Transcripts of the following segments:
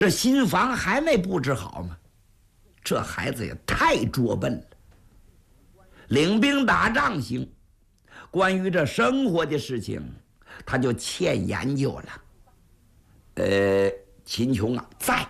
这新房还没布置好吗？这孩子也太拙笨了。领兵打仗行，关于这生活的事情，他就欠研究了。秦琼啊，在。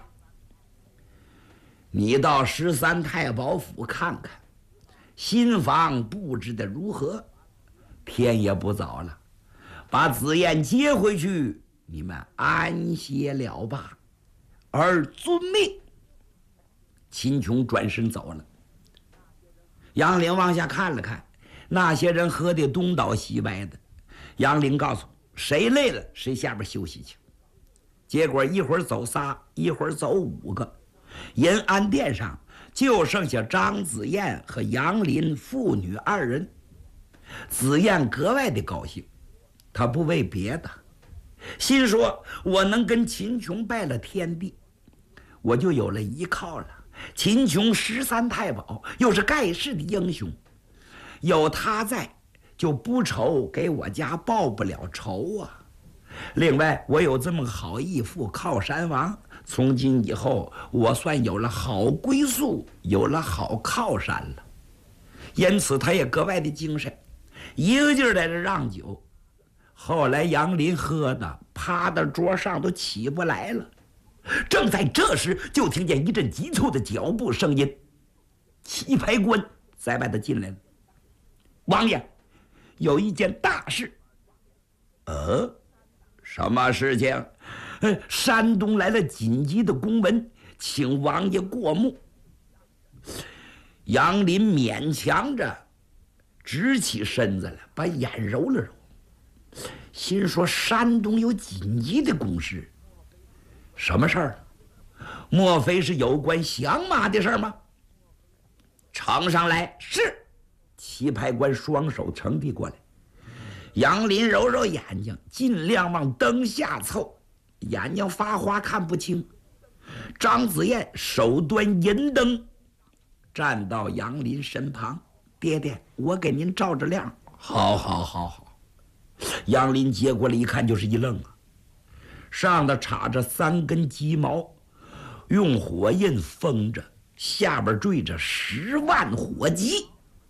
你到13太保府看看，新房布置的如何？天也不早了，把紫燕接回去，你们安歇了吧。儿遵命。秦琼转身走了。杨凌往下看了看，那些人喝得东倒西歪的。杨凌告诉谁累了谁下边休息去。结果一会儿走仨，一会儿走5个，银安殿上就剩下张子燕和杨林父女2人。子燕格外的高兴，她不为别的，心说我能跟秦琼拜了天地，我就有了依靠了。秦琼13太保，又是盖世的英雄，有他在，就不愁给我家报不了仇啊。另外，我有这么好义父靠山王，从今以后我算有了好归宿，有了好靠山了。因此，他也格外的精神，一个劲儿在这让酒。后来，杨林喝的趴到桌上都起不来了。正在这时，就听见一阵急促的脚步声音，棋牌官在外头进来了。王爷，有一件大事。什么事情？山东来了紧急的公文，请王爷过目。杨林勉强着直起身子来，把眼揉了揉，心说山东有紧急的公事。什么事儿？莫非是有关降马的事儿吗？呈上来。是。棋牌官双手呈递过来。杨林揉揉眼睛，尽量往灯下凑，眼睛发花看不清。张子燕手端银灯，站到杨林身旁。爹爹，我给您照着亮。好。杨林接过来一看，就是一愣啊。上头插着3根鸡毛，用火印封着，下边缀着10万火急。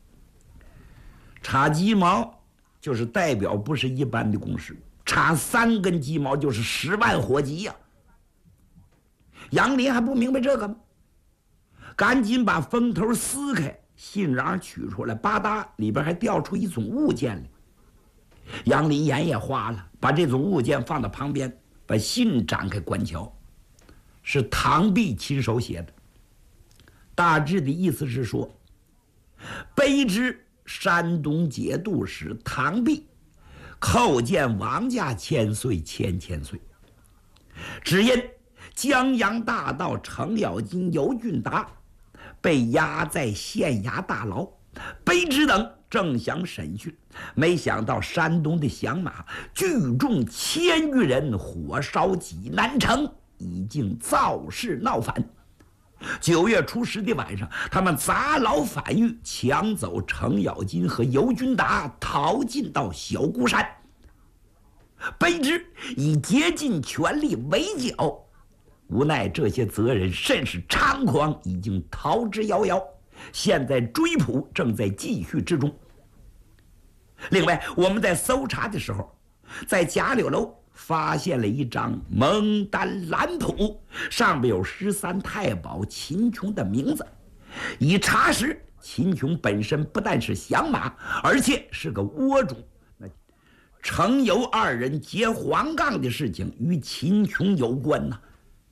插鸡毛就是代表不是一般的公事，插3根鸡毛就是10万火急呀。杨林还不明白这个吗？赶紧把封头撕开，信瓤取出来，吧嗒，里边还掉出一种物件来。杨林眼也花了，把这种物件放到旁边，把信展开观瞧，是唐弼亲手写的。大致的意思是说，卑职山东节度使唐弼叩见王家千岁，千岁。只因江洋大盗程咬金、尤俊达被押在县衙大牢，卑职等正想审讯，没想到山东的降马聚众1000余人，火烧济南城，已经造势闹反。9月初10的晚上，他们砸牢反狱，抢走程咬金和尤俊达，逃进到小孤山。卑职已竭尽全力围剿，无奈这些贼人甚是猖狂，已经逃之夭夭。现在追捕正在继续之中。另外，我们在搜查的时候，在贾柳楼发现了一张蒙丹蓝谱，上面有13太保秦琼的名字。一查实，秦琼本身不但是降马，而且是个倭主。程尤2人结黄杠的事情与秦琼有关呐。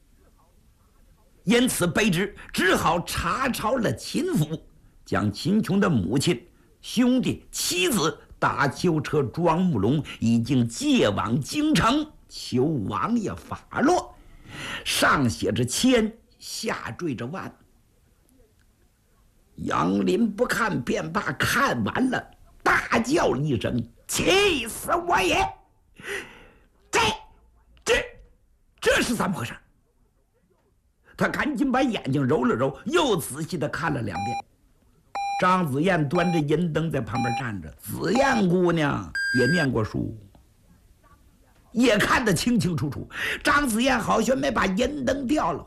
因此，卑职只好查抄了秦府，将秦琼的母亲、兄弟、妻子搭囚车庄木龙已经借往京城，求王爷发落。上写着千，下缀着万。杨林不看便罢，看完了大叫一声：“气死我也！这是怎么回事？”他赶紧把眼睛揉了揉，又仔细地看了2遍。张子燕端着银灯在旁边站着，子燕姑娘也念过书，也看得清清楚楚。张子燕好像没把银灯掉了，